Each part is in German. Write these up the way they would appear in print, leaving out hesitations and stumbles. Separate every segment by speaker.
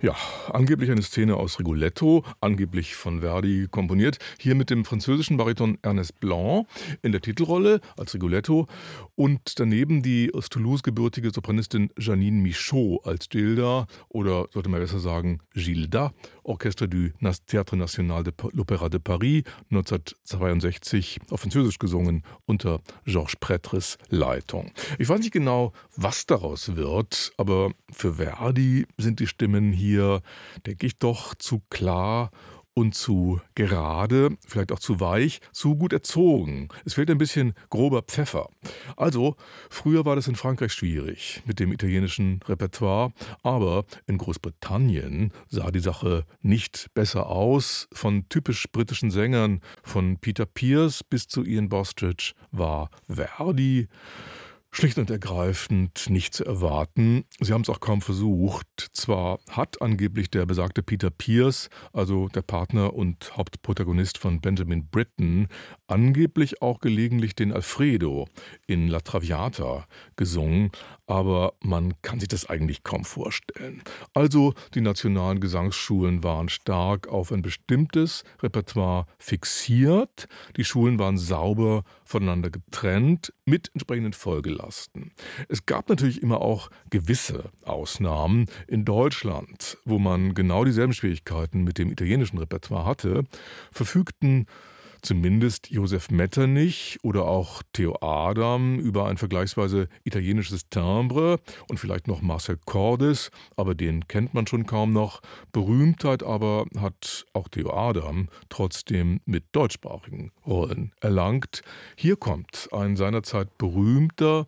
Speaker 1: Ja, angeblich eine Szene aus Rigoletto, angeblich von Verdi komponiert. Hier mit dem französischen Bariton Ernest Blanc in der Titelrolle als Rigoletto und daneben die aus Toulouse gebürtige Sopranistin Janine Michaud als Gilda oder sollte man besser sagen Gilda, Orchestre du Théâtre National de l'Opéra de Paris, 1962 auf Französisch gesungen unter Georges Prêtres Leitung. Ich weiß nicht genau, was daraus wird, aber für Verdi sind die Stimmen hier, denke ich, doch zu klar und zu gerade, vielleicht auch zu weich, zu gut erzogen. Es fehlt ein bisschen grober Pfeffer. Also, früher war das in Frankreich schwierig mit dem italienischen Repertoire, aber in Großbritannien sah die Sache nicht besser aus. Von typisch britischen Sängern, von Peter Pears bis zu Ian Bostridge war Verdi schlicht und ergreifend nicht zu erwarten. Sie haben es auch kaum versucht. Zwar hat angeblich der besagte Peter Pears, also der Partner und Hauptprotagonist von Benjamin Britten, angeblich auch gelegentlich den Alfredo in La Traviata gesungen, aber man kann sich das eigentlich kaum vorstellen. Also die nationalen Gesangsschulen waren stark auf ein bestimmtes Repertoire fixiert. Die Schulen waren sauber voneinander getrennt mit entsprechenden Folgelasten. Es gab natürlich immer auch gewisse Ausnahmen. In Deutschland, wo man genau dieselben Schwierigkeiten mit dem italienischen Repertoire hatte, verfügten zumindest Josef Metternich oder auch Theo Adam über ein vergleichsweise italienisches Timbre und vielleicht noch Marcel Cordes, aber den kennt man schon kaum noch. Berühmtheit aber hat auch Theo Adam trotzdem mit deutschsprachigen Rollen erlangt. Hier kommt eine seinerzeit berühmte,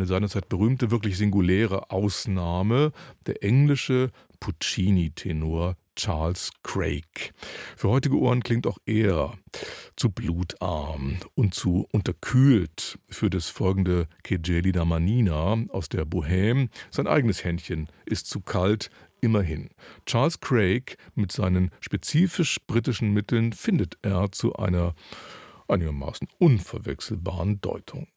Speaker 1: wirklich singuläre Ausnahme, der englische Puccini-Tenor Charles Craig. Für heutige Ohren klingt auch er zu blutarm und zu unterkühlt für das folgende Che gelida manina aus der Bohème. Sein eigenes Händchen ist zu kalt, immerhin. Charles Craig mit seinen spezifisch britischen Mitteln findet er zu einer einigermaßen unverwechselbaren Deutung.